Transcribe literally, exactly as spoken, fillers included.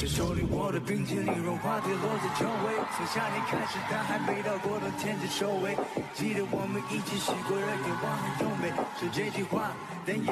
这手里握的冰淇淋融化跌落在周围，从夏天开始但还没到过冬天的收尾，记得我们一起洗过热眼望很优美，说这句话但也